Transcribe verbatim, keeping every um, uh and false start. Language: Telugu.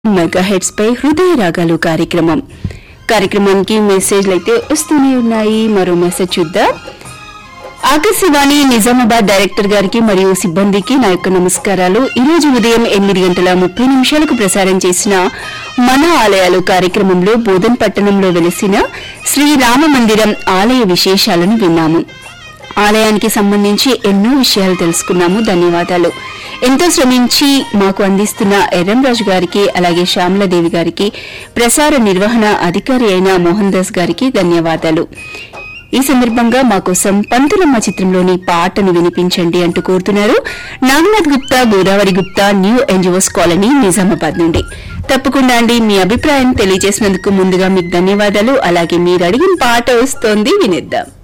మెగా హెడ్స్ పై హృదయ రాగాలు కార్యక్రమం కార్యక్రమానికి మెసేజ్లు అయితే వస్తూనే ఉన్నాయి. మరో మెసేజ్ చూద్దాం. ఆకాశవాణి నిజామాబాద్ డైరెక్టర్ గారికి మరియు సిబ్బందికి నా యొక్క నమస్కారాలు. ఈ రోజు ఉదయం ఎనిమిది గంటల ముప్పై నిమిషాలకు ప్రసారం చేసిన మన ఆలయాలు కార్యక్రమంలో బోధన్ పట్టణంలో వెలిసిన శ్రీరామ మందిరం ఆలయ విశేషాలను విన్నాము. ఆలయానికి సంబంధించి ఎన్నో విషయాలు తెలుసుకున్నాము. ధన్యవాదాలు. ఎంతో శ్రమించి మాకు అందిస్తున్న ఎర్రంరాజు గారికి, అలాగే శ్యామలాదేవి గారికి, ప్రసార నిర్వహణ అధికారి అయిన మోహన్ దాస్ గారికి ధన్యవాదాలు. ఈ సందర్భంగా మా కోసం పంతులమ్మ చిత్రంలోని పాటను వినిపించండి అంటూ కోరుతున్నారు Naganath Gupta, Godavari Gupta, new NGOs colony, Nizamabad నుండి. తప్పకుండా అండి, మీ అభిప్రాయం తెలియజేసినందుకు ముందుగా మీకు ధన్యవాదాలు. అలాగే మీరు అడిగిన పాట వస్తోంది, వినిద్దాం.